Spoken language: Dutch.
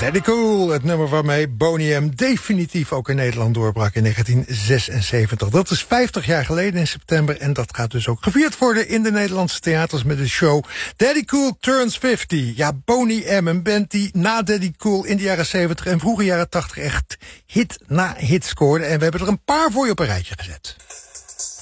Daddy Cool, het nummer waarmee Boney M definitief ook in Nederland doorbrak in 1976. Dat is 50 jaar geleden in september en dat gaat dus ook gevierd worden in de Nederlandse theaters met de show Daddy Cool Turns 50. Ja, Boney M, een band die na Daddy Cool in de jaren 70 en vroege jaren 80 echt hit na hit scoorde. En we hebben er een paar voor je op een rijtje gezet.